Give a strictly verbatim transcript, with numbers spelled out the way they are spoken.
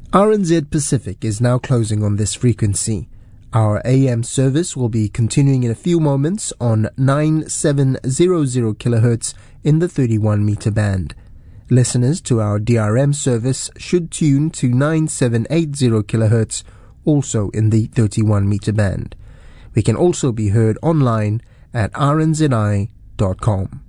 R N Z Pacific is now closing on this frequency. Our A M service will be continuing in a few moments on nine seven hundred kilohertz in the thirty-one meter band. Listeners to our D R M service should tune to nine seven eight zero kilohertz, also in the thirty-one meter band. We can also be heard online at r n z i dot com.